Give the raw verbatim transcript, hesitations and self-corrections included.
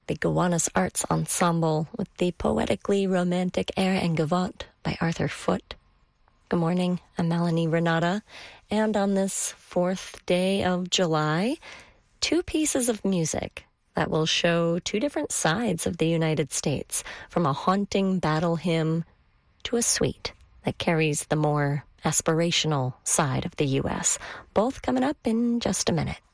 the Gowanus Arts Ensemble with the poetically romantic Air en Gavotte by Arthur Foote. Good morning, I'm Melanie Renata, and on this fourth day of July, two pieces of music that will show two different sides of the United States, from a haunting battle hymn to a suite that carries the more aspirational side of the U S, both coming up in just a minute.